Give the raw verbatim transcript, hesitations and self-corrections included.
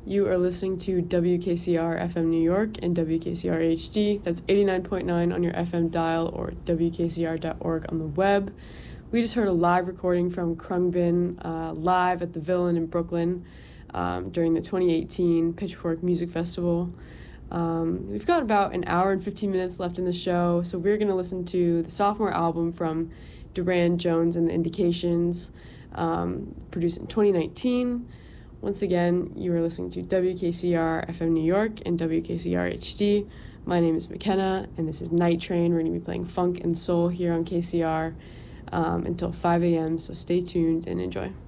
You are listening to W K C R F M New York and W K C R H D. That's eighty-nine point nine on your F M dial or W K C R dot org on the web. We just heard a live recording from Khruangbin uh, live at the Villain in Brooklyn um, during the twenty eighteen Pitchfork Music Festival. Um, we've got about an hour and fifteen minutes left in the show, so we're going to listen to the sophomore album from Durand Jones and the Indications, um, produced in twenty nineteen. Once again, you are listening to W K C R F M New York and W K C R H D. My name is McKenna, and this is Night Train. We're going to be playing funk and soul here on K C R um, until five a.m., so stay tuned and enjoy.